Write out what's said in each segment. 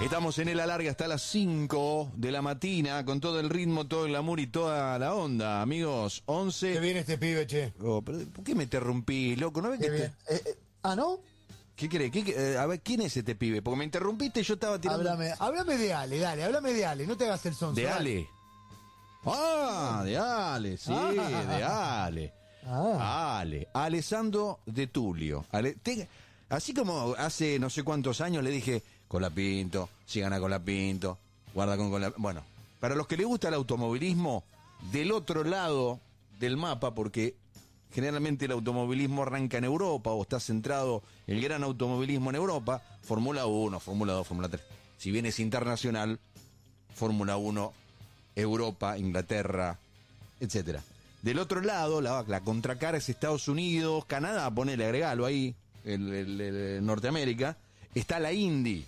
Estamos en el alargue hasta las 5 de la mañana, con todo el ritmo, todo el amor y toda la onda, amigos. 11. Qué bien este pibe, che. Oh, pero ¿por qué me interrumpís, loco? ¿No ves que bien. ¿No? ¿Qué crees? A ver, ¿quién es este pibe? Porque me interrumpiste y yo estaba tirando... Háblame de Ale, dale, háblame de Ale, no te hagas el sonso. ¿De Ale? Ah, de Ale, sí, de Ale. Ale. Alessandro De Tullio. Así como hace no sé cuántos años le dije, Colapinto, si gana Colapinto, guarda con Colapinto. Bueno, para los que les gusta el automovilismo, del otro lado del mapa, porque generalmente el automovilismo arranca en Europa o está centrado el gran automovilismo en Europa, Fórmula 1, Fórmula 2, Fórmula 3. Si bien es internacional, Fórmula 1, Europa, Inglaterra, etcétera. Del otro lado, la contracara es Estados Unidos, Canadá, ponele, agregalo ahí, el Norteamérica, está la Indy.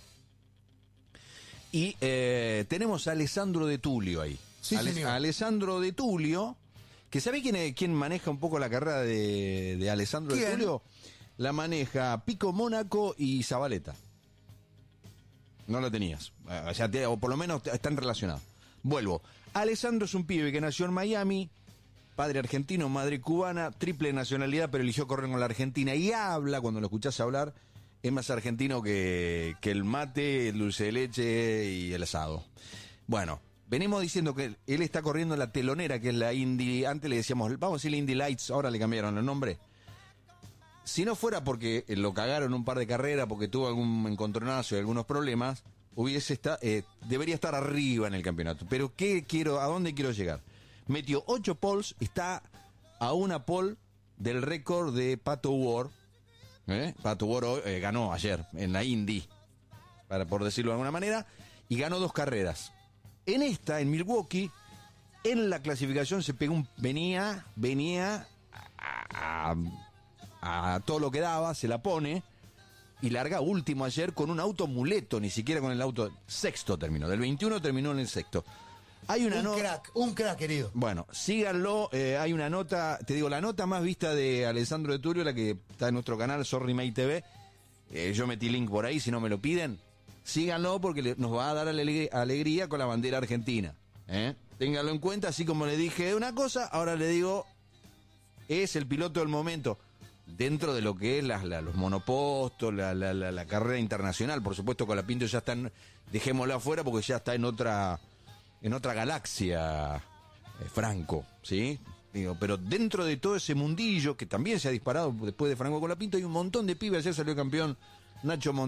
Y tenemos a Alessandro De Tullio ahí. Sí, señor. Alessandro De Tullio, que ¿sabe quién maneja un poco la carrera de Alessandro De Tullio? La maneja Pico Mónaco y Zabaleta. No lo tenías. O por lo menos están relacionados. Vuelvo. Alessandro es un pibe que nació en Miami, padre argentino, madre cubana, triple nacionalidad, pero eligió correr con la Argentina. Y habla, cuando lo escuchás hablar, es más argentino que el mate, el dulce de leche y el asado. Bueno, venimos diciendo que él está corriendo la telonera, que es la Indy. Antes le decíamos, vamos a decirle Indy Lights, ahora le cambiaron el nombre. Si no fuera porque lo cagaron un par de carreras, porque tuvo algún encontronazo y algunos problemas, debería estar arriba en el campeonato. Pero ¿a dónde quiero llegar? Metió 8 poles, está a una pole del récord de Pato Ward. Pato Ward ganó ayer en la Indy, por decirlo de alguna manera, y ganó 2 carreras. En Milwaukee, en la clasificación se pegó venía a todo lo que daba, se la pone y larga último ayer con un auto muleto, ni siquiera con el auto sexto terminó, del 21 terminó en el sexto. Hay una un crack, querido. Bueno, síganlo, hay una nota, te digo, la nota más vista de Alessandro De Tullio, la que está en nuestro canal, Sorry May TV, yo metí link por ahí, si no me lo piden, síganlo porque nos va a dar alegría con la bandera argentina, ténganlo en cuenta, así como le dije una cosa, ahora le digo, es el piloto del momento, dentro de lo que es los monopostos, la carrera internacional, por supuesto Colapinto ya está, dejémoslo afuera porque ya está en otra galaxia, Franco, ¿sí? Digo, pero dentro de todo ese mundillo que también se ha disparado después de Franco Colapinto hay un montón de pibes. Ayer salió campeón Nacho